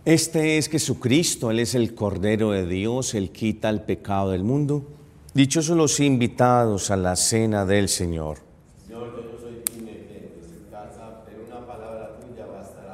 Este es Jesucristo, Él es el Cordero de Dios, Él quita el pecado del mundo. Dichosos los invitados a la cena del Señor. Señor, yo no soy quien me meto en casa, pero una palabra tuya bastará